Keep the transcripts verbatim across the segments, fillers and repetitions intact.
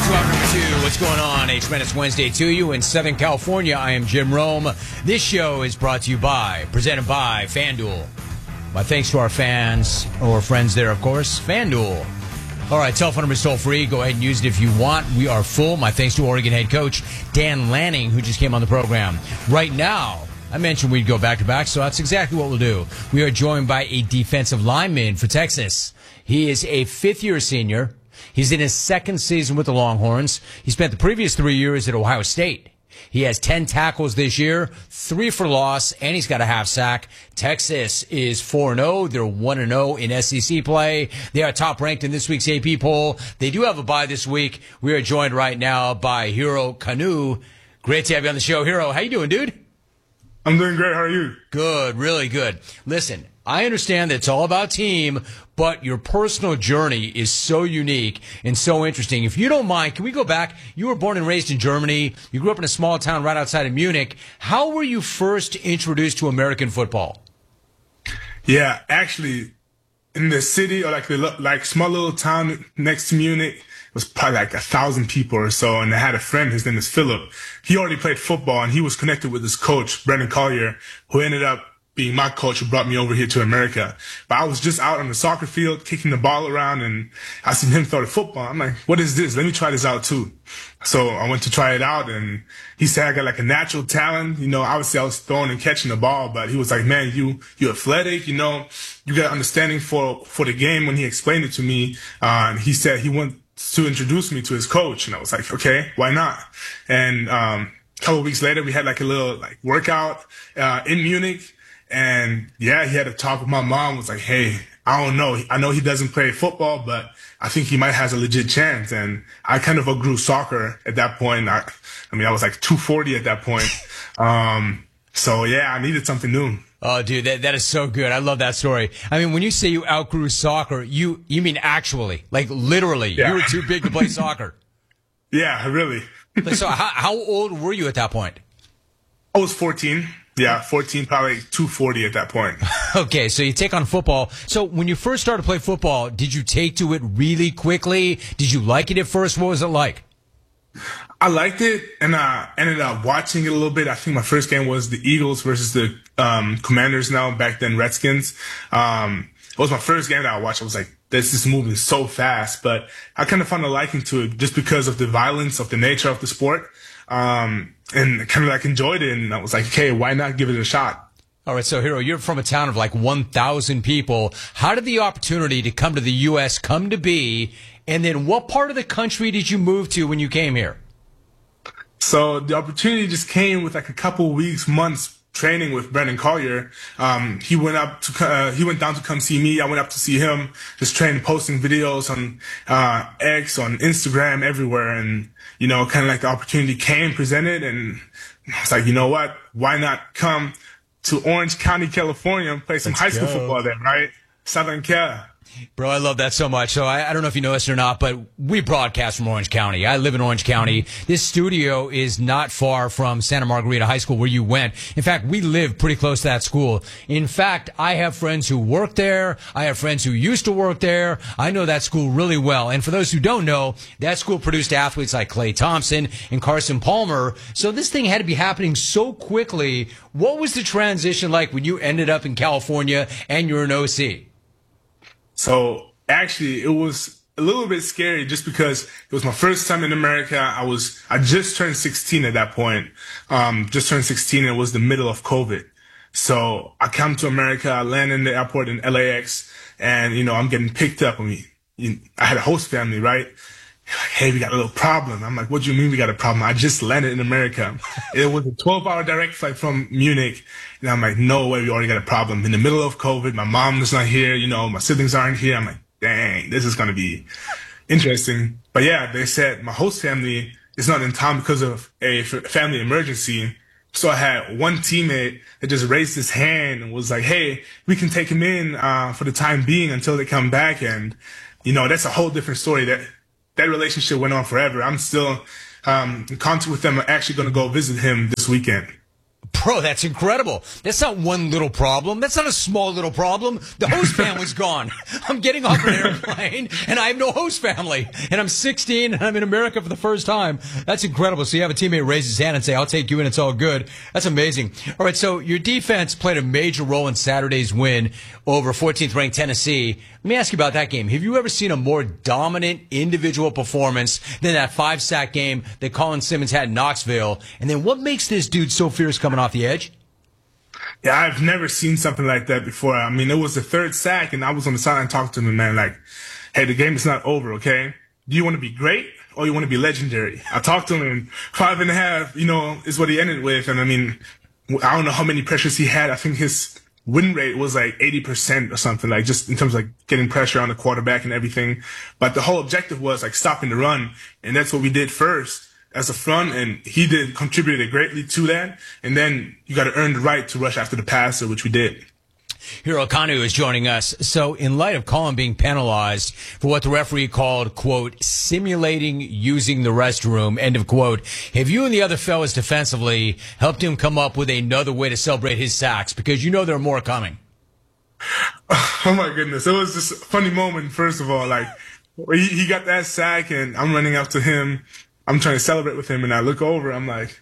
Drop number two. What's going on? A tremendous Wednesday to you in Southern California. I am Jim Rome. This show is brought to you by, presented by FanDuel. My thanks to our fans, or friends there, of course, FanDuel. All right, telephone number is toll free. Go ahead and use it if you want. We are full. My thanks to Oregon head coach Dan Lanning, who just came on the program. Right now, I mentioned we'd go back to back, so that's exactly what we'll do. We are joined by a defensive lineman for Texas. He is a fifth-year senior. He's in his second season with the Longhorns. He spent the previous three years at Ohio State. He has ten tackles this year, three for loss, and he's got a half sack. Texas is four and oh. They're one and oh in S E C play. They are top ranked in this week's A P poll. They do have a bye this week. We are joined right now by Hero Kanu. Great to have you on the show, Hero. How you doing, dude? I'm doing great. How are you? Good, really good. Listen, I understand that it's all about team, but your personal journey is so unique and so interesting. If you don't mind, can we go back? You were born and raised in Germany. You grew up in a small town right outside of Munich. How were you first introduced to American football? Yeah, actually, in the city or like the like small little town next to Munich, it was probably like a thousand people or so. And I had a friend, his name is Philip. He already played football and he was connected with his coach, Brendan Collier, who ended up being my coach who brought me over here to America. But I was just out on the soccer field kicking the ball around and I seen him throw the football. I'm like, what is this? Let me try this out too. So I went to try it out and he said I got like a natural talent. You know, obviously I was throwing and catching the ball, but he was like, man, you, you're athletic, you know, you got understanding for, for the game when he explained it to me. Uh, and he said he wanted to introduce me to his coach. And I was like, okay, why not? And, um, a couple of weeks later, we had like a little like workout, uh, in Munich. And yeah, he had a talk with my mom, was like, hey, I don't know. I know he doesn't play football, but I think he might have a legit chance. And I kind of outgrew soccer at that point. I, I mean, I was like two forty at that point. Um, so yeah, I needed something new. Oh, dude, that, that is so good. I love that story. I mean, when you say you outgrew soccer, you, you mean actually, like literally, yeah. You were too big to play soccer. Yeah, really. So how, how old were you at that point? I was fourteen. Yeah, fourteen, probably two forty at that point. Okay, so you take on football. So when you first started to play football, did you take to it really quickly? Did you like it at first? What was it like? I liked it, and I ended up watching it a little bit. I think my first game was the Eagles versus the um, Commanders now, back then Redskins. Um, it was my first game that I watched. I was like, this is moving so fast. But I kind of found a liking to it just because of the violence, of the nature of the sport. Um, and kind of like enjoyed it. And I was like, okay, why not give it a shot? All right. So Hero, you're from a town of like one thousand people. How did the opportunity to come to the U S come to be? And then what part of the country did you move to when you came here? So the opportunity just came with like a couple weeks, months training with Brendan Collier. Um, he went up to, uh, he went down to come see me. I went up to see him, just training, posting videos on, uh, X, on Instagram, everywhere. And, you know, kind of like the opportunity came, presented, and I was like, you know what? Why not come to Orange County, California and play some Let's high school go. football there, right? Southern Cal. Bro, I love that so much. So I, I don't know if you know this or not, but we broadcast from Orange County. I live in Orange County. This studio is not far from Santa Margarita High School where you went. In fact, we live pretty close to that school. In fact, I have friends who work there. I have friends who used to work there. I know that school really well. And for those who don't know, that school produced athletes like Klay Thompson and Carson Palmer. So this thing had to be happening so quickly. What was the transition like when you ended up in California and you're an O C? So actually, it was a little bit scary just because it was my first time in America. I was, I just turned sixteen at that point. Um, just turned sixteen. And it was the middle of COVID. So I come to America, I land in the airport in L A X, and, you know, I'm getting picked up. I mean, you, I had a host family, right? Like, hey, we got a little problem. I'm like, what do you mean we got a problem? I just landed in America. It was a twelve hour direct flight from Munich. And I'm like, no way, we already got a problem. In the middle of COVID, my mom is not here, you know, my siblings aren't here. I'm like, dang, this is going to be interesting. But yeah, they said my host family is not in town because of a family emergency. So I had one teammate that just raised his hand and was like, hey, we can take him in uh, for the time being until they come back. And, you know, that's a whole different story. That that relationship went on forever. I'm still um, in contact with them. I'm actually going to go visit him this weekend. Bro, that's incredible. That's not one little problem. That's not a small little problem. The host family's gone. I'm getting off an airplane, and I have no host family. And I'm sixteen, and I'm in America for the first time. That's incredible. So you have a teammate raise his hand and say, I'll take you, and it's all good. That's amazing. All right, so your defense played a major role in Saturday's win over fourteenth-ranked Tennessee. Let me ask you about that game. Have you ever seen a more dominant individual performance than that five-sack game that Colin Simmons had in Knoxville? And then what makes this dude so fierce coming off the edge? Yeah, I've never seen something like that before. I mean, it was the third sack, and I was on the sideline talking to him, man, like, hey, the game is not over, okay? Do you want to be great or you want to be legendary? I talked to him, and five and a half, you know, is what he ended with. And, I mean, I don't know how many pressures he had. I think his win rate was like eighty percent or something, like just in terms of like getting pressure on the quarterback and everything. But the whole objective was like stopping the run, and that's what we did first as a front, and he did contributed greatly to that. And then you got to earn the right to rush after the passer, which we did. Hero Kanu is joining us. So in light of Colin being penalized for what the referee called, quote, simulating using the restroom, end of quote, have you and the other fellas defensively helped him come up with another way to celebrate his sacks? Because you know there are more coming. Oh, my goodness. It was just a funny moment, first of all. Like, he, he got that sack, and I'm running up to him. I'm trying to celebrate with him, and I look over. I'm like,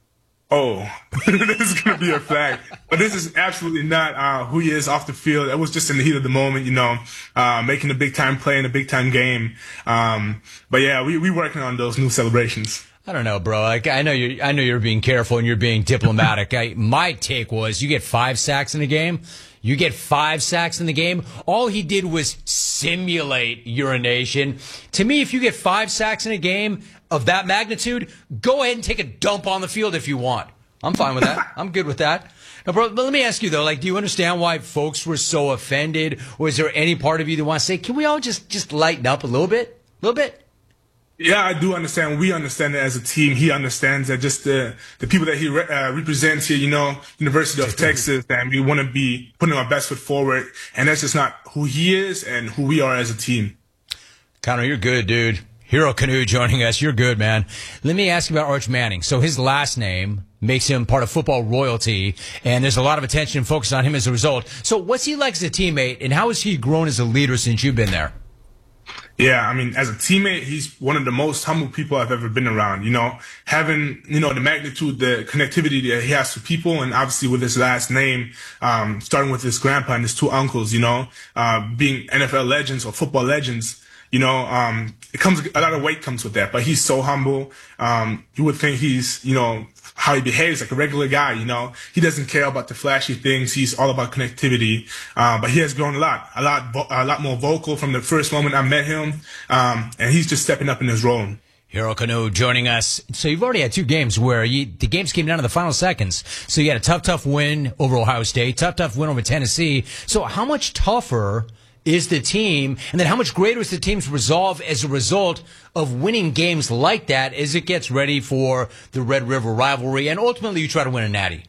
oh, this is going to be a flag. But this is absolutely not uh, who he is off the field. It was just in the heat of the moment, you know, uh, making a big-time play in a big-time game. Um, but, yeah, we we working on those new celebrations. I don't know, bro. Like, I know you're, I know you're being careful and you're being diplomatic. I, my take was you get five sacks in a game. You get five sacks in the game. All he did was simulate urination. To me, if you get five sacks in a game of that magnitude, go ahead and take a dump on the field if you want. I'm fine with that. I'm good with that. Now, bro, but let me ask you, though, like, do you understand why folks were so offended? Or is there any part of you that wants to say, can we all just, just lighten up a little bit? A little bit? Yeah, I do understand. We understand it as a team. He understands that just the the people that he re- uh, represents here, you know, University of Texas, and we want to be putting our best foot forward. And that's just not who he is and who we are as a team. Connor, you're good, dude. Hero Kanu joining us. You're good, man. Let me ask you about Arch Manning. So his last name makes him part of football royalty, and there's a lot of attention and focus on him as a result. So what's he like as a teammate, and how has he grown as a leader since you've been there? Yeah, I mean, as a teammate, he's one of the most humble people I've ever been around. You know, having, you know, the magnitude, the connectivity that he has to people, and obviously with his last name, um, starting with his grandpa and his two uncles, you know, uh, being N F L legends or football legends, you know, um, it comes, a lot of weight comes with that, but he's so humble. Um, you would think he's, you know, how he behaves like a regular guy, you know, he doesn't care about the flashy things. He's all about connectivity. Uh, but he has grown a lot, a lot, vo- a lot more vocal from the first moment I met him. Um, and he's just stepping up in his role. Hero Kanu joining us. So you've already had two games where you, the games came down to the final seconds. So you had a tough, tough win over Ohio State, tough, tough win over Tennessee. So how much tougher is the team, and then how much greater is the team's resolve as a result of winning games like that as it gets ready for the Red River rivalry, and ultimately you try to win a natty?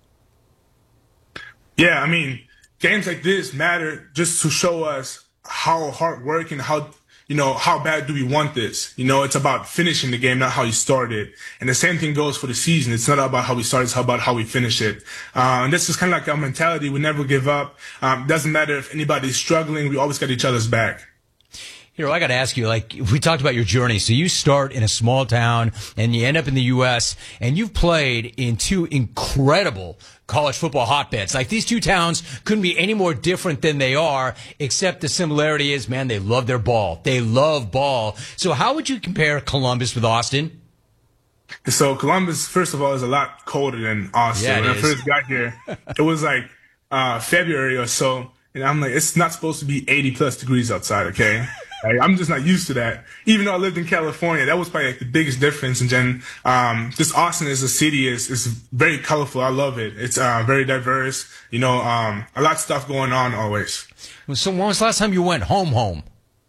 Yeah, I mean, games like this matter just to show us how hard work and how, you know, how bad do we want this? You know, it's about finishing the game, not how you started. And the same thing goes for the season. It's not about how we start, it's about how we finish it. Uh, and this is kind of like our mentality. We never give up. Um, doesn't matter if anybody's struggling. We always got each other's back. Hero, I got to ask you, like, we talked about your journey. So you start in a small town and you end up in the U S and you've played in two incredible college football hotbeds. Like, these two towns couldn't be any more different than they are, except the similarity is, man, they love their ball. They love ball. So how would you compare Columbus with Austin? So Columbus, first of all, is a lot colder than Austin. Yeah, when is. I first got here, it was like uh, February or so. And I'm like, it's not supposed to be eighty plus degrees outside, okay? Like, I'm just not used to that. Even though I lived in California, that was probably like the biggest difference. And then um, just Austin as a city is is very colorful. I love it. It's uh, very diverse. You know, um, a lot of stuff going on always. So when was the last time you went home home?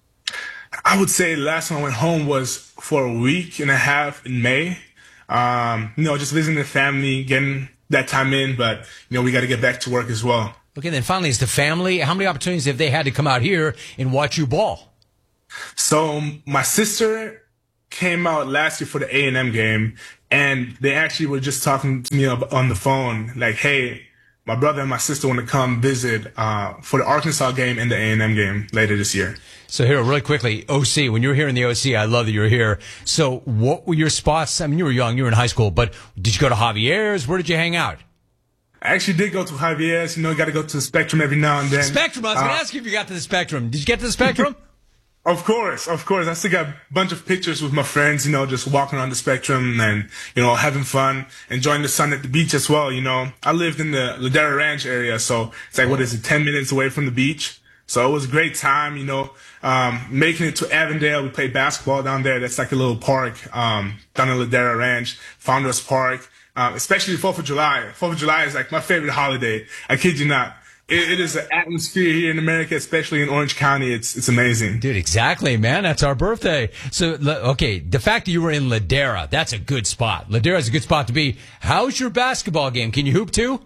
I would say the last time I went home was for a week and a half in May. Um, you know, just visiting the family, getting that time in. But, you know, we got to get back to work as well. Okay, then finally, is the family, how many opportunities have they had to come out here and watch you ball? So my sister came out last year for the A and M game, and they actually were just talking to me on the phone, like, hey, my brother and my sister want to come visit uh, for the Arkansas game and the A and M game later this year. So here, really quickly, O C, when you were here in the O C, I love that you were here. So what were your spots? I mean, you were young, you were in high school, but did you go to Javier's? Where did you hang out? I actually did go to Javier's. You know, got to go to the Spectrum every now and then. Spectrum? I was going to uh, ask you if you got to the Spectrum. Did you get to the Spectrum? Of course, of course. I still got a bunch of pictures with my friends, you know, just walking around the Spectrum and, you know, having fun, enjoying the sun at the beach as well, you know. I lived in the Ladera Ranch area, so it's like, what is it, ten minutes away from the beach? So it was a great time, you know, um, making it to Avondale. We played basketball down there. That's like a little park um, down in Ladera Ranch, Founders Park, um, especially the fourth of July. fourth of July is like my favorite holiday. I kid you not. It, it is an atmosphere here in America, especially in Orange County. It's it's amazing. Dude, exactly, man. That's our birthday. So, okay, the fact that you were in Ladera, that's a good spot. Ladera is a good spot to be. How's your basketball game? Can you hoop too?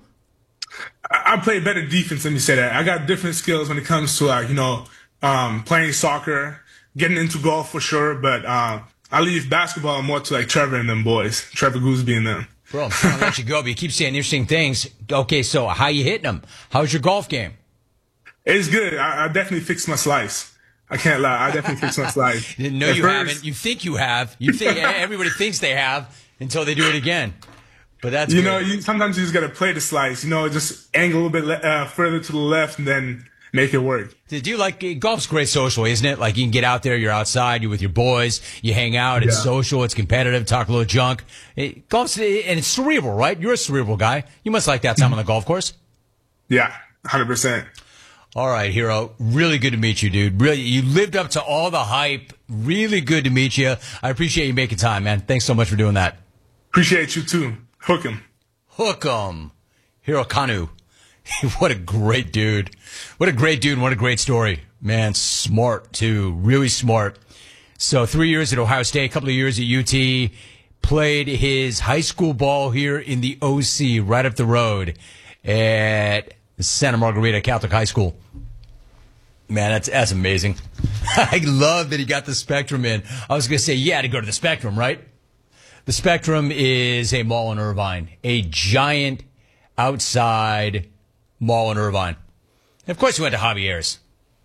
I, I play better defense, let me say that. I got different skills when it comes to, like, you know, um, playing soccer, getting into golf for sure, but uh, I leave basketball more to, like, Trevor and them boys, Trevor Gooseby and them. Bro, I'm trying to let you go, but you keep saying interesting things. Okay, so how you hitting them? How's your golf game? It's good. I, I definitely fixed my slice. I can't lie. I definitely fixed my slice. No, At you first, haven't. You think you have. You think everybody thinks they have until they do it again. But that's you good. know. You, sometimes you just gotta play the slice. You know, just angle a little bit uh, further to the left and then make it work. Did you like golf's great social, isn't it? Like you can get out there, you're outside, you're with your boys, you hang out, it's yeah. social, it's competitive, talk a little junk. It, golf's and it's cerebral, right? You're a cerebral guy. You must like that time on the golf course. Yeah, one hundred percent. All right, Hero. Really good to meet you, dude. Really, you lived up to all the hype. Really good to meet you. I appreciate you making time, man. Thanks so much for doing that. Appreciate you too. Hook 'em. Hook 'em. Hero Kanu. What a great dude. What a great dude and what a great story. Man, smart too. Really smart. So three years at Ohio State, a couple of years at U T. Played his high school ball here in the O C right up the road at Santa Margarita Catholic High School. Man, that's, that's amazing. I love that he got the Spectrum in. I was going to say, yeah, to go to the Spectrum, right? The Spectrum is a mall in Irvine, a giant outside mall in Irvine. And of course he went to Javier's.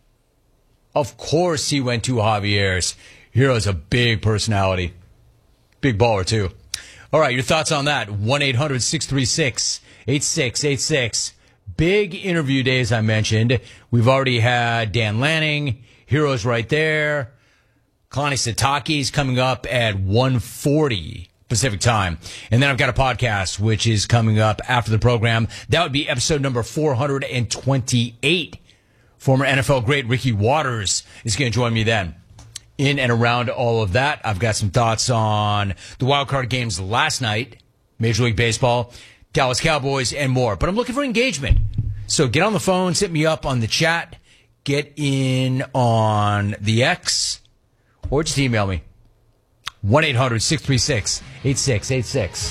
Of course he went to Javier's. Hero's a big personality. Big baller, too. All right, your thoughts on that? one eight hundred six three six eight six eight six. Big interview days I mentioned. We've already had Dan Lanning. Hero's right there. Kalani Sitake's coming up at one forty Pacific time. And then I've got a podcast, which is coming up after the program. That would be episode number four hundred twenty-eight. Former N F L great Ricky Watters is going to join me then. In and around all of that, I've got some thoughts on the wild card games last night, Major League Baseball, Dallas Cowboys, and more. But I'm looking for engagement. So get on the phone, hit me up on the chat, get in on the X, or just email me. one eight hundred six three six eight six eight six.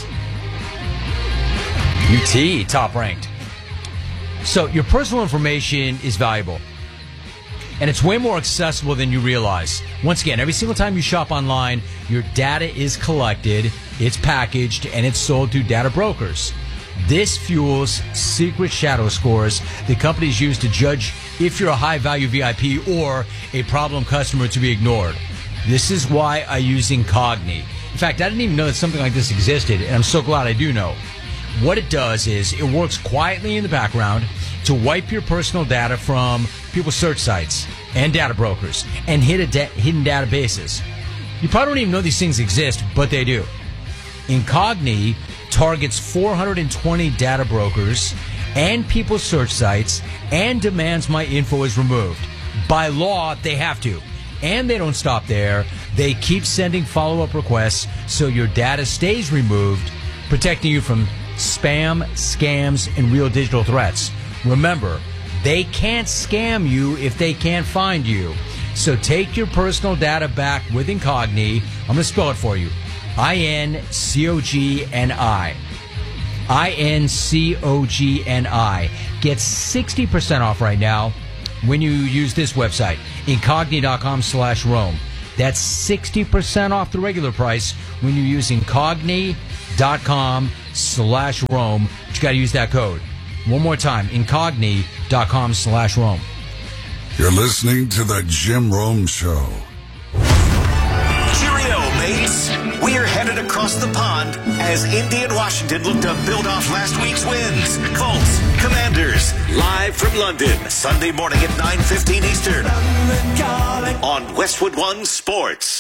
U T, top ranked. So your personal information is valuable. And it's way more accessible than you realize. Once again, every single time you shop online, your data is collected, it's packaged, and it's sold to data brokers. This fuels secret shadow scores that companies use to judge if you're a high-value V I P or a problem customer to be ignored. This is why I use Incogni. In fact, I didn't even know that something like this existed, and I'm so glad I do know. What it does is it works quietly in the background to wipe your personal data from people's search sites and data brokers and hidden, da- hidden databases. You probably don't even know these things exist, but they do. Incogni targets four hundred twenty data brokers and people's search sites and demands my info is removed. By law, they have to. And they don't stop there. They keep sending follow-up requests so your data stays removed, protecting you from spam, scams, and real digital threats. Remember, they can't scam you if they can't find you. So take your personal data back with Incogni. I'm going to spell it for you. I N C O G N I. I N C O G N I. Get sixty percent off right now when you use this website, incogni.com slash Rome. That's sixty percent off the regular price when you're using Incogni.com slash Rome. But you got to use that code. One more time, Incogni.com slash Rome. You're listening to the Jim Rome Show. Cheerio, mates. We're headed across the pond as Indy and Washington look to build off last week's wins. Colts, Commanders, live from London, Sunday morning at nine fifteen Eastern on Westwood One Sports.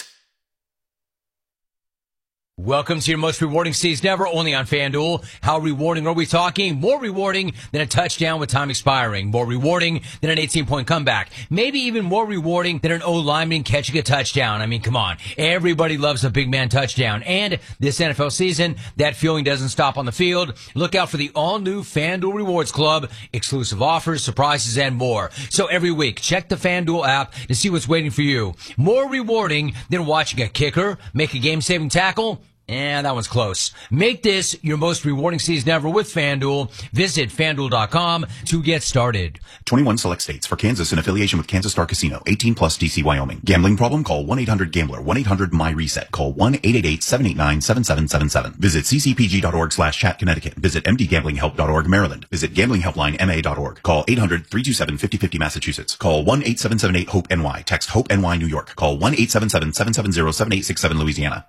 Welcome to your most rewarding season ever, only on FanDuel. How rewarding are we talking? More rewarding than a touchdown with time expiring. More rewarding than an eighteen-point comeback. Maybe even more rewarding than an O-lineman catching a touchdown. I mean, come on. Everybody loves a big man touchdown. And this N F L season, that feeling doesn't stop on the field. Look out for the all-new FanDuel Rewards Club. Exclusive offers, surprises, and more. So every week, check the FanDuel app to see what's waiting for you. More rewarding than watching a kicker make a game-saving tackle. And that one's close. Make this your most rewarding season ever with FanDuel. Visit FanDuel dot com to get started. twenty-one select states. For Kansas in affiliation with Kansas Star Casino. eighteen plus D C Wyoming. Gambling problem? Call one eight hundred gambler. one eight hundred my reset. Call one eight eight eight seven eight nine seven seven seven seven. Visit ccpg.org slash chat Connecticut. Visit mdgamblinghelp.org Maryland. Visit gamblinghelpline ma dot org. Call eight hundred three two seven five oh five oh Massachusetts. Call one eight seven seven eight hope N Y. Text HOPE N Y New York. Call one eight seven seven seven seven zero seven eight six seven Louisiana.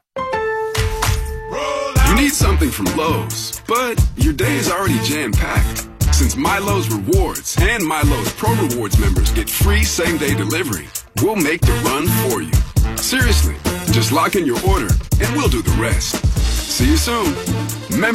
You need something from Lowe's, but your day is already jam-packed. Since MyLowe's Rewards and MyLowe's Pro Rewards members get free same-day delivery, we'll make the run for you. Seriously, just lock in your order and we'll do the rest. See you soon. Remember